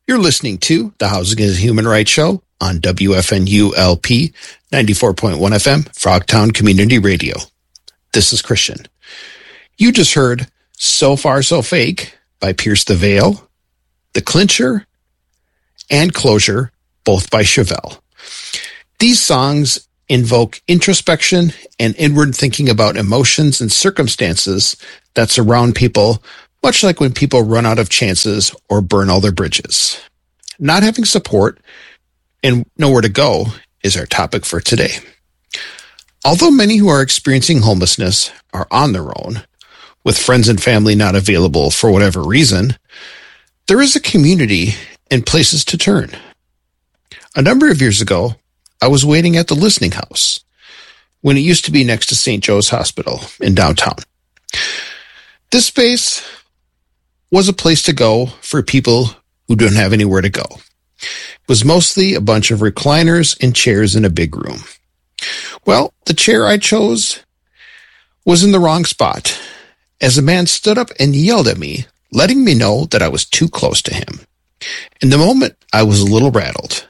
You're listening to the Housing is a Human Rights Show on WFNU-LP 94.1 FM, Frogtown Community Radio. This is Christian. You just heard So Far So Fake by Pierce the Veil, The Clincher, and Closure, both by Chevelle. These songs invoke introspection and inward thinking about emotions and circumstances that surround people, much like when people run out of chances or burn all their bridges. Not having support and nowhere to go is our topic for today. Although many who are experiencing homelessness are on their own, with friends and family not available for whatever reason, there is a community and places to turn. A number of years ago, I was waiting at the Listening House when it used to be next to St. Joe's Hospital in downtown. This space was a place to go for people who don't have anywhere to go. It was mostly a bunch of recliners and chairs in a big room. Well, the chair I chose was in the wrong spot, as a man stood up and yelled at me, letting me know that I was too close to him. In the moment, I was a little rattled.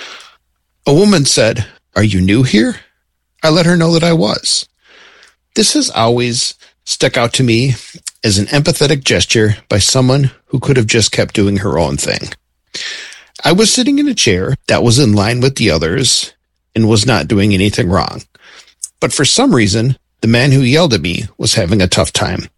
A woman said, "Are you new here?" I let her know that I was. This has always stuck out to me as an empathetic gesture by someone who could have just kept doing her own thing. I was sitting in a chair that was in line with the others and was not doing anything wrong. But for some reason, the man who yelled at me was having a tough time.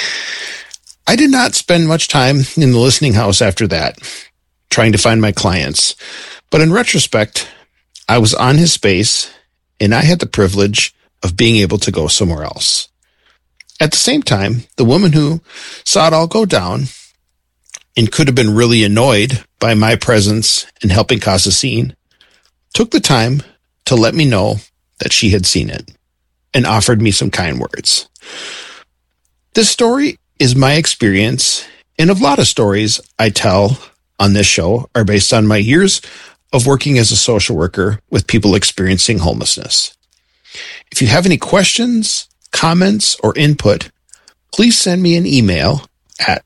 I did not spend much time in the Listening House after that, trying to find my clients. But in retrospect, I was on his space, and I had the privilege of being able to go somewhere else. At the same time, the woman who saw it all go down and could have been really annoyed by my presence and helping cause a scene, took the time to let me know that she had seen it and offered me some kind words. This story is my experience, and a lot of stories I tell on this show are based on my years of working as a social worker with people experiencing homelessness. If you have any questions, comments, or input, please send me an email at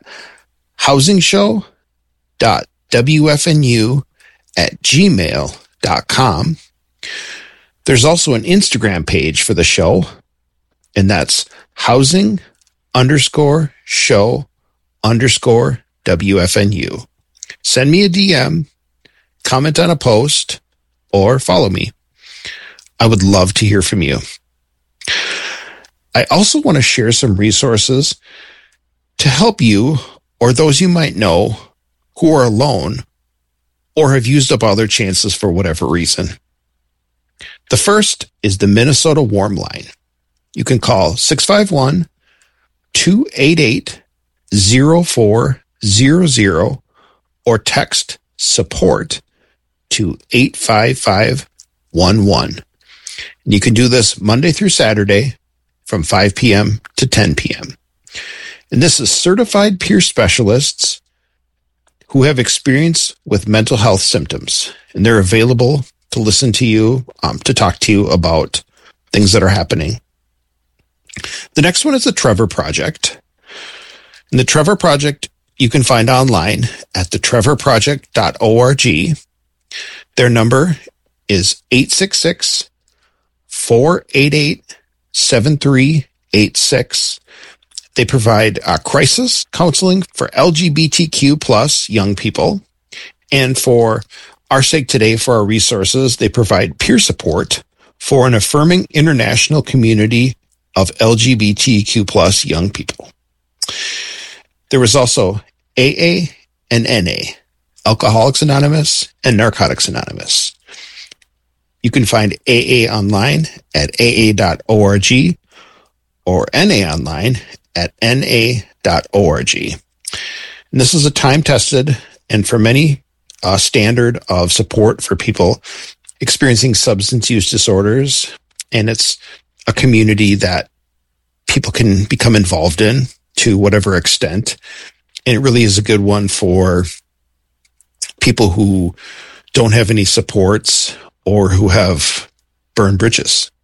housingshow.wfnu@gmail.com. There's also an Instagram page for the show, and that's housing_show_WFNU. Send me a DM, comment on a post, or follow me. I would love to hear from you. I also want to share some resources to help you or those you might know who are alone or have used up all their chances for whatever reason. The first is the Minnesota Warm Line. You can call 651-288-0400 or text support to 85511. And you can do this Monday through Saturday from 5 p.m. to 10 p.m. And this is certified peer specialists who have experience with mental health symptoms. And they're available to listen to you, to talk to you about things that are happening. The next one is the Trevor Project. And the Trevor Project you can find online at thetrevorproject.org. Their number is 866-488-7386. They provide crisis counseling for LGBTQ plus young people. And for our sake today, for our resources, they provide peer support for an affirming international community of LGBTQ plus young people. There was also AA and NA, Alcoholics Anonymous and Narcotics Anonymous. You can find AA online at aa.org or NA online at na.org. And this is a time-tested and for many standard of support for people experiencing substance use disorders. And it's a community that people can become involved in to whatever extent. And it really is a good one for people who don't have any supports or who have burned bridges.